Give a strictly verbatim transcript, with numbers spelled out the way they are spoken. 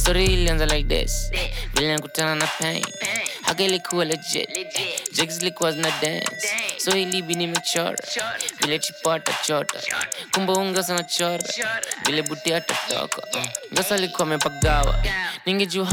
Story ilianza like this. Vile nikutana na pain. Haga ilikuwa legit. Jigs ilikuwa zina dance. So ilibi nimechora. Vile chipata chota. Kumbe unga sana chora. Vile buti atatoka. Ngasa alikuwa amepagawa. Ningejua